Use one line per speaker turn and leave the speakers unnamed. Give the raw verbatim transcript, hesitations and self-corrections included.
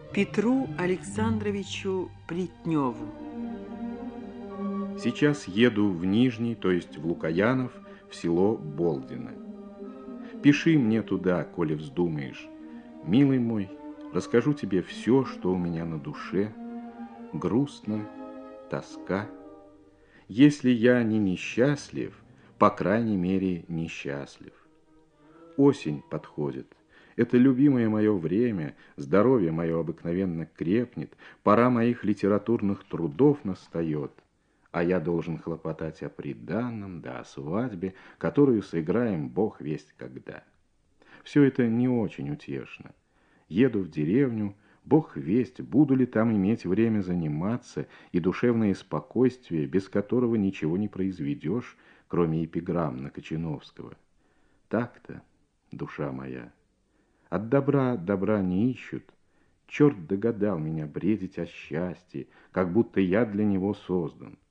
Петру Александровичу Плетневу.
Сейчас еду в Нижний, то есть в Лукоянов, в село Болдино. Пиши мне туда, коли вздумаешь. Милый мой, расскажу тебе все, что у меня на душе. Грустно, тоска. Если я не несчастлив, по крайней мере, несчастлив. Осень подходит. Это любимое мое время, здоровье мое обыкновенно крепнет, пора моих литературных трудов настает, а я должен хлопотать о приданом, да о свадьбе, которую сыграем бог весть когда. Все это не очень утешно. Еду в деревню, бог весть, буду ли там иметь время заниматься и душевное спокойствие, без которого ничего не произведешь, кроме эпиграмм на Кочиновского. Так-то, душа моя. От добра добра не ищут. Черт догадал меня бредить о счастье, как будто я для него создан.